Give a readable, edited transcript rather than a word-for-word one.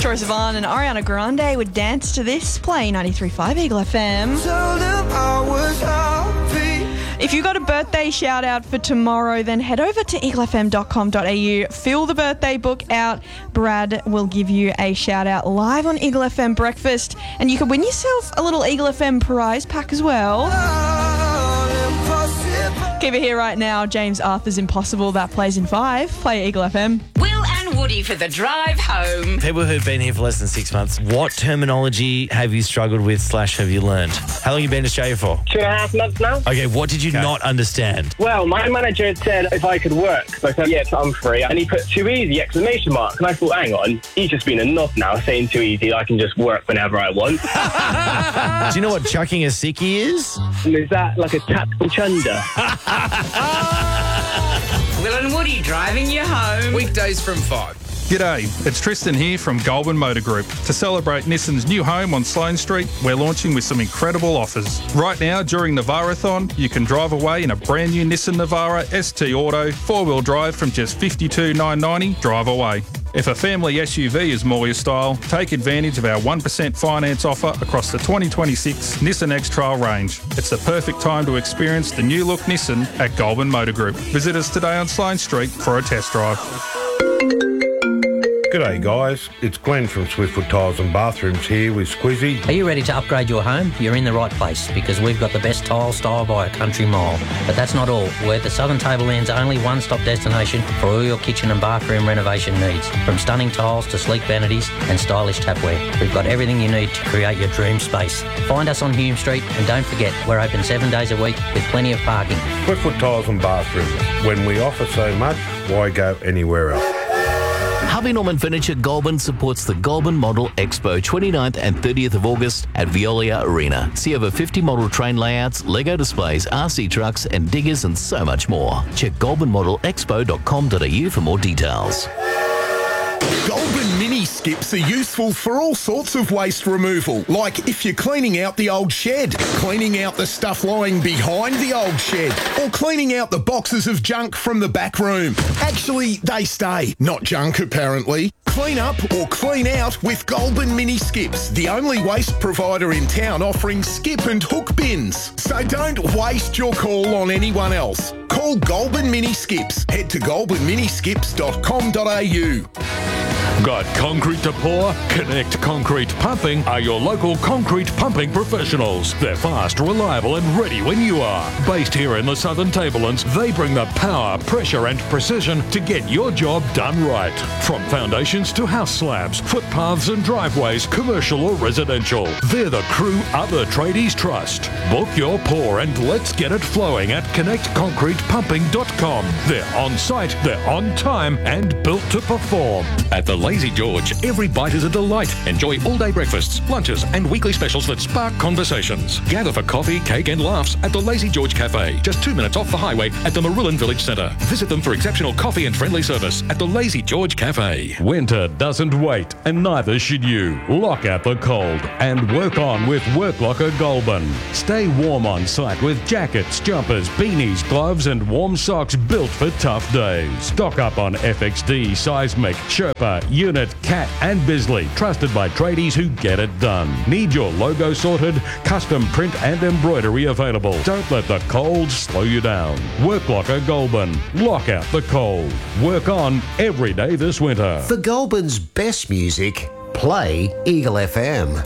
Troye Sivan and Ariana Grande would dance to this. Play 93.5 Eagle FM. Told him I was happy. If you got a birthday shout out for tomorrow, then head over to eaglefm.com.au, fill the birthday book out. Brad will give you a shout out live on Eagle FM Breakfast, and you could win yourself a little Eagle FM prize pack as well. Keep it here right now. James Arthur's Impossible. That plays in 5. Play Eagle FM. Will and Woody for the drive home. People who've been here for less than 6 months, what terminology have you struggled with / have you learned? How long have you been in Australia for? 2.5 months now. Okay, what did you not understand? Well, my manager had said if I could work. So I said, yes, I'm free. And he put too easy, ! And I thought, hang on, he's just been a knob now, saying too easy, I can just work whenever I want. Do you know what chucking a sickie is? And is that like a tactical chunder? Will and Woody driving you home. Weekdays from 5. G'day, it's Tristan here from Goulburn Motor Group. To celebrate Nissan's new home on Sloane Street, we're launching with some incredible offers. Right now, during Navara-thon, you can drive away in a brand new Nissan Navara ST Auto 4-wheel drive from just $52,990 drive away. If a family SUV is more your style, take advantage of our 1% finance offer across the 2026 Nissan X-Trail range. It's the perfect time to experience the new look Nissan at Goulburn Motor Group. Visit us today on Sloane Street for a test drive. G'day guys, it's Glenn from Swiftfoot Tiles and Bathrooms here with Squizzy. Are you ready to upgrade your home? You're in the right place because we've got the best tile style by a country mile. But that's not all. We're the Southern Tableland's only one-stop destination for all your kitchen and bathroom renovation needs. From stunning tiles to sleek vanities and stylish tapware, we've got everything you need to create your dream space. Find us on Hume Street and don't forget, we're open 7 days a week with plenty of parking. Swiftfoot Tiles and Bathrooms. When we offer so much, why go anywhere else? Harvey Norman Furniture Goulburn supports the Goulburn Model Expo 29th and 30th of August at Veolia Arena. See over 50 model train layouts, Lego displays, RC trucks and diggers and so much more. Check goulburnmodelexpo.com.au for more details. Goulburn mini skips are useful for all sorts of waste removal, like if you're cleaning out the old shed, cleaning out the stuff lying behind the old shed, or cleaning out the boxes of junk from the back room. Actually, they stay, not junk apparently. Clean up or clean out with Goulburn mini skips, the only waste provider in town offering skip and hook bins. So don't waste your call on anyone else. Call Goulburn Mini Skips. Head to goulburnminiskips.com.au. Got concrete to pour? Connect Concrete Pumping are your local concrete pumping professionals. They're fast, reliable and ready when you are. Based here in the Southern Tablelands, they bring the power, pressure and precision to get your job done right. From foundations to house slabs, footpaths and driveways, commercial or residential. They're the crew other tradies trust. Book your pour and let's get it flowing at connectconcretepumping.com. They're on site, they're on time and built to perform. At the Lazy George, every bite is a delight. Enjoy all-day breakfasts, lunches and weekly specials that spark conversations. Gather for coffee, cake and laughs at the Lazy George Cafe, just 2 minutes off the highway at the Marillan Village Centre. Visit them for exceptional coffee and friendly service at the Lazy George Cafe. Winter doesn't wait and neither should you. Lock out the cold and work on with Work Locker Goulburn. Stay warm on site with jackets, jumpers, beanies, gloves and warm socks built for tough days. Stock up on FXD, Seismic, Sherpa, Unit, Cat and Bisley, trusted by tradies who get it done. Need your logo sorted? Custom print and embroidery available. Don't let the cold slow you down. Work Locker Goulburn. Lock out the cold. Work on every day this winter. For Goulburn's best music, play Eagle FM.